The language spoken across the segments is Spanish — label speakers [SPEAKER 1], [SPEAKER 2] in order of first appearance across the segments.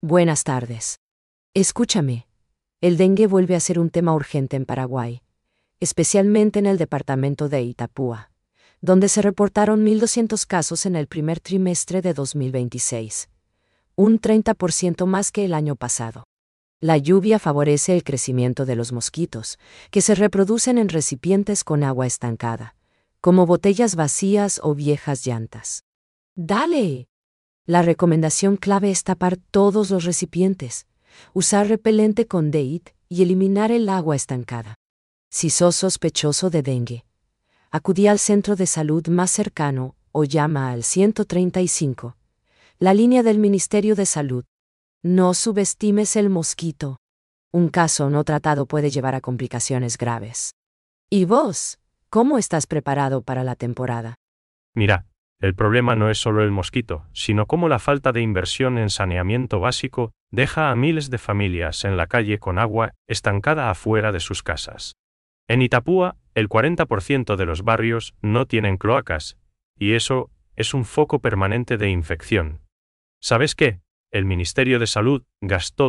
[SPEAKER 1] Buenas tardes. Escúchame. El dengue vuelve a ser un tema urgente en Paraguay, especialmente en el departamento de Itapúa, donde se reportaron 1.200 casos en el primer trimestre de 2026, un 30% más que el año pasado. La lluvia favorece el crecimiento de los mosquitos, que se reproducen en recipientes con agua estancada, como botellas vacías o viejas llantas. ¡Dale! La recomendación clave es tapar todos los recipientes, usar repelente con DEET y eliminar el agua estancada. Si sos sospechoso de dengue, acudí al centro de salud más cercano o llama al 135, la línea del Ministerio de Salud. No subestimes el mosquito. Un caso no tratado puede llevar a complicaciones graves. ¿Y vos? ¿Cómo estás preparado para la temporada?
[SPEAKER 2] Mira, el problema no es solo el mosquito, sino cómo la falta de inversión en saneamiento básico deja a miles de familias en la calle con agua estancada afuera de sus casas. En Itapúa, el 40% de los barrios no tienen cloacas, y eso es un foco permanente de infección. ¿Sabes qué? El Ministerio de Salud gastó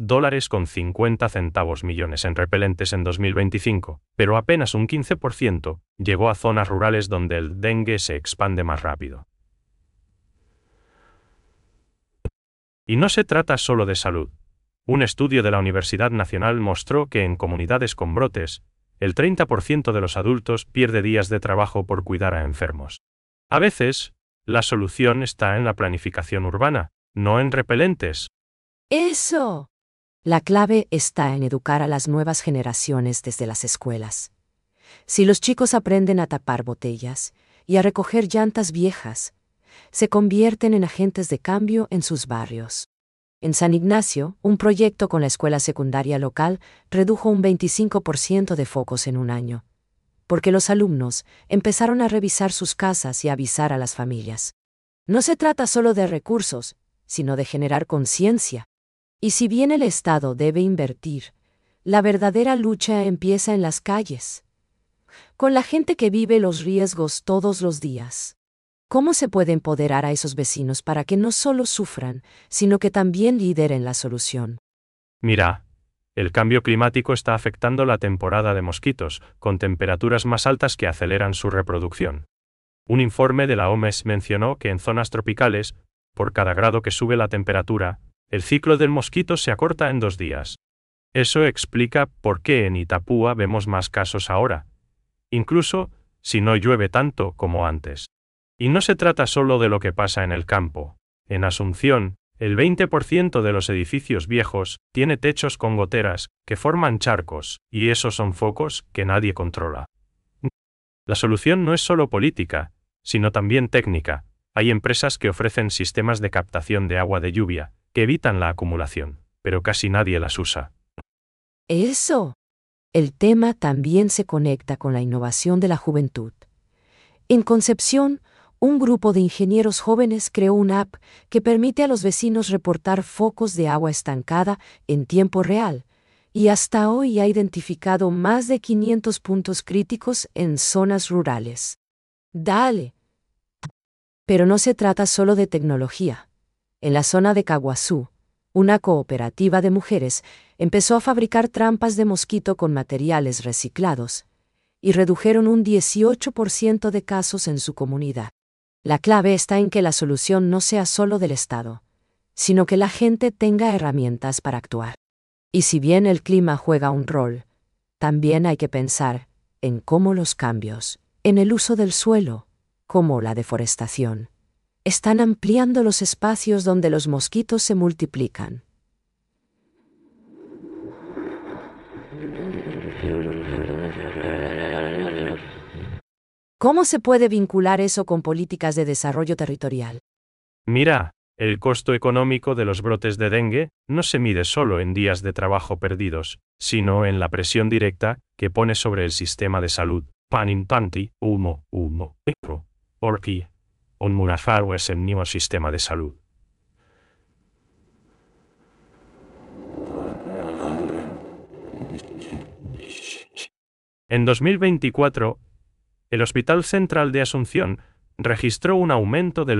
[SPEAKER 2] $2.50 millones en repelentes en 2025, pero apenas un 15% llegó a zonas rurales donde el dengue se expande más rápido. Y no se trata solo de salud. Un estudio de la Universidad Nacional mostró que en comunidades con brotes, el 30% de los adultos pierde días de trabajo por cuidar a enfermos. A veces, la solución está en la planificación urbana, no en repelentes.
[SPEAKER 1] ¡Eso! La clave está en educar a las nuevas generaciones desde las escuelas. Si los chicos aprenden a tapar botellas y a recoger llantas viejas, se convierten en agentes de cambio en sus barrios. En San Ignacio, un proyecto con la escuela secundaria local redujo un 25% de focos en un año, porque los alumnos empezaron a revisar sus casas y avisar a las familias. No se trata solo de recursos, sino de generar conciencia. Y si bien el Estado debe invertir, la verdadera lucha empieza en las calles, con la gente que vive los riesgos todos los días. ¿Cómo se puede empoderar a esos vecinos para que no solo sufran, sino que también lideren la solución?
[SPEAKER 2] Mira, el cambio climático está afectando la temporada de mosquitos, con temperaturas más altas que aceleran su reproducción. Un informe de la OMS mencionó que en zonas tropicales, por cada grado que sube la temperatura, el ciclo del mosquito se acorta en 2 días. Eso explica por qué en Itapúa vemos más casos ahora, incluso si no llueve tanto como antes. Y no se trata solo de lo que pasa en el campo. En Asunción, el 20% de los edificios viejos tiene techos con goteras que forman charcos, y esos son focos que nadie controla. La solución no es solo política, sino también técnica. Hay empresas que ofrecen sistemas de captación de agua de lluvia, que evitan la acumulación, pero casi nadie las usa.
[SPEAKER 1] ¡Eso! El tema también se conecta con la innovación de la juventud. En Concepción, un grupo de ingenieros jóvenes creó una app que permite a los vecinos reportar focos de agua estancada en tiempo real, y hasta hoy ha identificado más de 500 puntos críticos en zonas rurales. ¡Dale! Pero no se trata solo de tecnología. En la zona de Caguazú, una cooperativa de mujeres empezó a fabricar trampas de mosquito con materiales reciclados y redujeron un 18% de casos en su comunidad. La clave está en que la solución no sea solo del Estado, sino que la gente tenga herramientas para actuar. Y si bien el clima juega un rol, también hay que pensar en cómo los cambios en el uso del suelo, como la deforestación, están ampliando los espacios donde los mosquitos se multiplican. ¿Cómo se puede vincular eso con políticas de desarrollo territorial?
[SPEAKER 2] Mira, el costo económico de los brotes de dengue no se mide solo en días de trabajo perdidos, sino en la presión directa que pone sobre el sistema de salud. Panintanti, porque un munafaro es el nuevo sistema de salud. En 2024, el Hospital Central de Asunción registró un aumento del